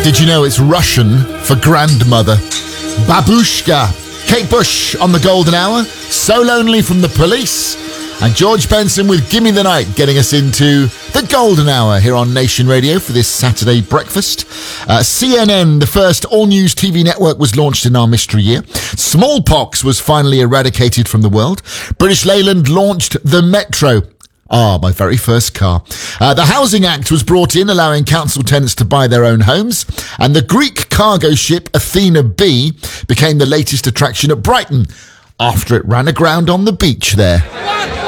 Did you know it's Russian for grandmother? Babushka. Kate Bush on the Golden Hour. So Lonely from The Police. And George Benson with Gimme the Night, getting us into the Golden Hour here on Nation Radio for this Saturday breakfast. CNN, the first all-news TV network, was launched in our mystery year. Smallpox was finally eradicated from the world. British Leyland launched the Metro. My very first car. The Housing Act was brought in, allowing council tenants to buy their own homes. And the Greek cargo ship Athena B became the latest attraction at Brighton after it ran aground on the beach there.